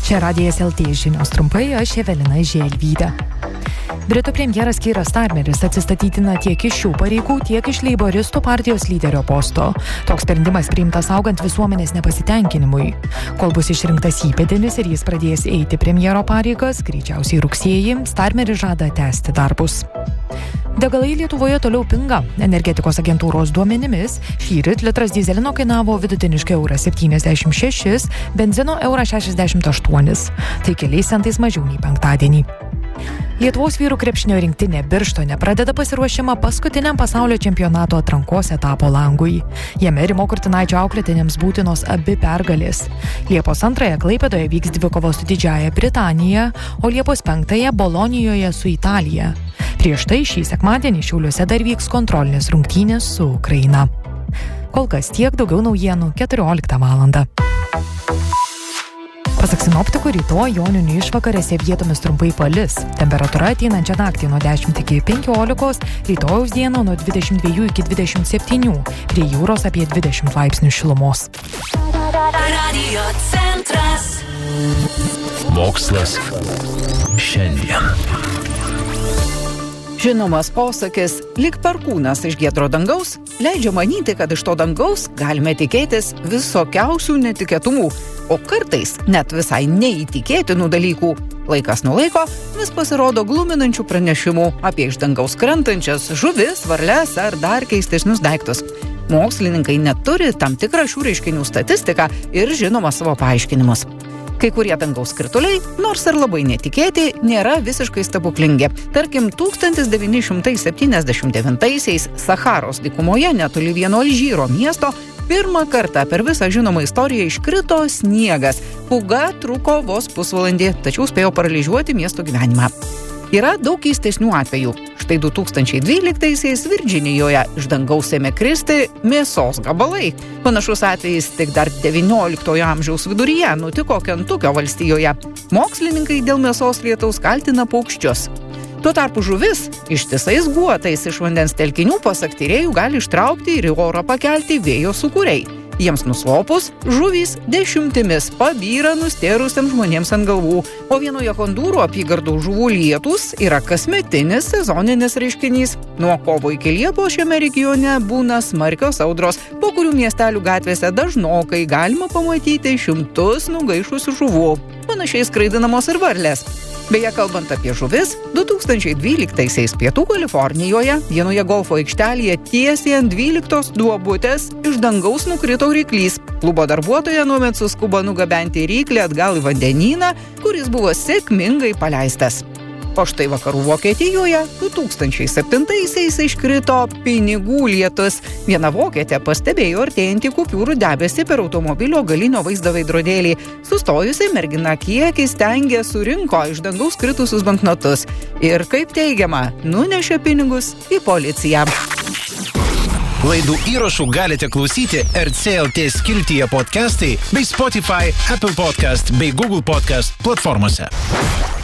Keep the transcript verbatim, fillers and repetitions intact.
Čia Radijas L T žinios trumpai, aš Evelina Želvytė. Britų premjeras Keiras Starmeris atsistatydina tiek iš šių pareigų, tiek iš leiboristų partijos lyderio posto. Toks sprendimas priimtas augant visuomenės nepasitenkinimui. Kol bus išrinktas įpėdinis ir jis pradės eiti premjero pareigas, greičiausiai rugsėjį, Starmeris žada tęsti darbus. Degalai Lietuvoje toliau pinga. Energetikos agentūros duomenimis šįryt litras dyzelino kainavo vidutiniškai eurą septyniasdešimt šešis, benzino eurą šešiasdešimt aštuonis. Tai keliais centais mažiau nei penktadienį. Lietuvos vyrų krepšinio rinktinė Birštone pradeda pasiruošimą paskutiniam pasaulio čempionato atrankos etapo langui. Jame Rimo Kurtinaičio auklėtiniams būtinos abi pergalės. Liepos antrąją Klaipėdoje vyks dvikovos su Didžiąja Britanija, o Liepos penktąją Bolonijoje su Italija. Prieš tai šį sekmadienį Šiauliuose dar vyks kontrolinės rungtynės su Ukraina. Kol kas tiek, daugiau naujienų keturioliktą valandą. Pasak sinoptikų, rytoj joninių išvakarėse vietomis trumpai palis. Temperatūra ateinančią naktį nuo dešimt iki penkiolikos, rytojaus dieną nuo dvidešimt dviejų iki dvidešimt septynių, prie jūros apie dvidešimt laipsnių šilumos. Radio centras. Mokslas šiandien. Žinomas posakis, lyg perkūnas iš giedro dangaus, leidžia manyti, kad iš to dangaus galime tikėtis visokiausių netikėtumų, o kartais net visai neįtikėtinų dalykų. Laikas nuo laiko vis pasirodo gluminančių pranešimų apie iš dangaus krentančias žuvis, varles ar dar keistesnius daiktus. Mokslininkai net turi tam tikrą šių reiškinių statistiką ir žinoma savo paaiškinimus. Kai kurie dangaus krituliai, nors ir labai netikėti, nėra visiškai stebuklingi. Tarkim, tūkstantis devyni šimtai septyniasdešimt devintaisiais Sacharos dykumoje netoli vieno Alžyro miesto pirmą kartą per visą žinomą istoriją iškrito sniegas. Pūga truko vos pusvalandį, tačiau spėjo paralyžiuoti miesto gyvenimą. Yra daug keistesnių atvejų. Štai du tūkstančiai dvyliktaisiais Virdžinijoje iš dangaus ėmė kristi mėsos gabalai. Panašus atvejis tik dar devynioliktojo amžiaus viduryje nutiko Kentukio valstijoje. Mokslininkai dėl mėsos lietaus kaltina paukščius. Tuo tarpu žuvis ištisais guotais iš vandens telkinių pasak tyrėjų gali ištraukti ir į orą pakelti vėjo sūkuriai. Jiems nuslopus, žuvys dešimtimis pabyra nustėrusiams žmonėms ant galvų, o vienoje Hondūro apygardų žuvų lietūs yra kasmetinis sezoninis reiškinys. Nuo kovo iki liepos šiame regione būna smarkios audros, po kurių miestelių gatvėse dažnokai galima pamatyti šimtus nugaišusių žuvų. Panašiai skraidinamos ir varlės. Beje, kalbant apie žuvis, du tūkstančiai dvyliktaisiais Pietų Kalifornijoje vienoje golfo aikštelėje tiesiai ant dvyliktos duobutės iš dangaus nukrito ryklys. Klubo darbuotoja nuomet suskubo nugabenti ryklį atgal į vandenyną, kuris buvo sėkmingai paleistas. O štai vakarų Vokietijoje du tūkstančiai septintaisiais iškrito pinigų lietus. Viena vokietė pastebėjo artėjantį kupiūrų debesį per automobilio galinio vaizdo veidrodėlį. Sustojusi mergina kiek įstengė surinko iš dangaus kritusius banknotus. Ir kaip teigiama, nunešė pinigus į policiją. Laidų įrašų galite klausyti R C L T skiltyje podcastai bei Spotify, Apple Podcast bei Google Podcast platformose.